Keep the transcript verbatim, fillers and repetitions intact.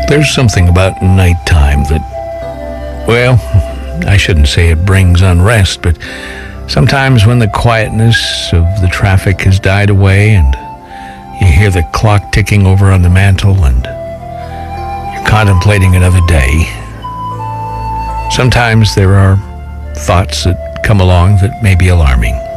There's something about nighttime that, well, I shouldn't say it brings unrest, but sometimes when the quietness of the traffic has died away and you hear the clock ticking over on the mantle and you're contemplating another day, sometimes there are thoughts that come along that may be alarming.